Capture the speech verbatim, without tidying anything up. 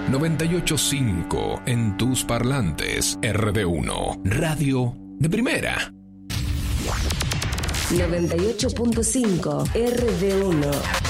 noventa y ocho punto cinco en tus parlantes. R D uno, radio de primera. noventa y ocho punto cinco R D uno.